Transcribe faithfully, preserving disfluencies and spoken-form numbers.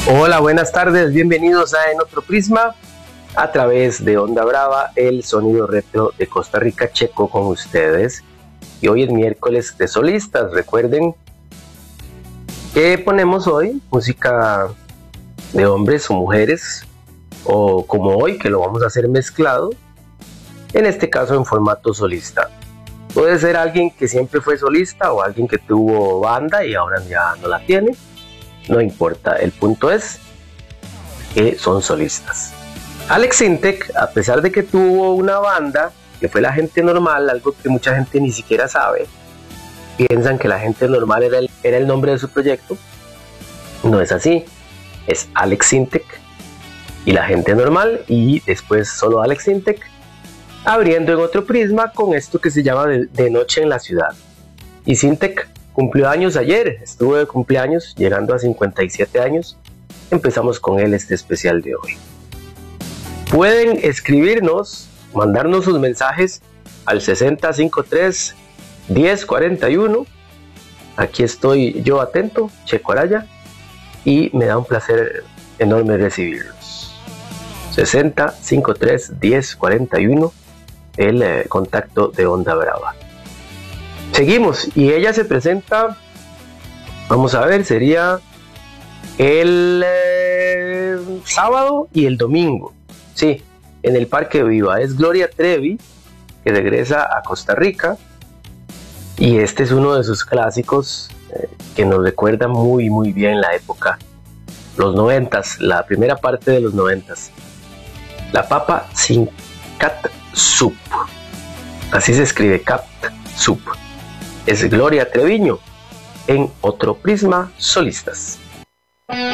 Hola, buenas tardes, bienvenidos a En Otro Prisma a través de Onda Brava, el sonido retro de Costa Rica. Checo con ustedes y hoy es miércoles de solistas. Recuerden que ponemos hoy música de hombres o mujeres, o como hoy que lo vamos a hacer mezclado, en este caso en formato solista. Puede ser alguien que siempre fue solista o alguien que tuvo banda y ahora ya no la tiene. No importa, el punto es que son solistas. Alex Intec, a pesar de que tuvo una banda que fue La Gente Normal, algo que mucha gente ni siquiera sabe, piensan que La Gente Normal era el, era el nombre de su proyecto. No es así, es Alex Intec y La Gente Normal, y después solo Alex Intec, abriendo En Otro Prisma con esto que se llama De, de Noche en la Ciudad. Y Intec cumplió años ayer, estuvo de cumpleaños, llegando a cincuenta y siete años. Empezamos con él este especial de hoy. Pueden escribirnos, mandarnos sus mensajes al sesenta cincuenta y tres diez cuarenta y uno. Aquí estoy yo atento, Checo Araya, y me da un placer enorme recibirlos. sesenta cincuenta y tres diez cuarenta y uno, el eh, contacto de Onda Brava. Seguimos, y ella se presenta, vamos a ver, sería el eh, sábado y el domingo, sí, en el Parque Viva. Es Gloria Trevi, que regresa a Costa Rica, y este es uno de sus clásicos eh, que nos recuerda muy muy bien la época, los noventas, la primera parte de los noventas. La papa sin catsup, así se escribe, catsup. Es Gloria Treviño en Otro Prisma Solistas.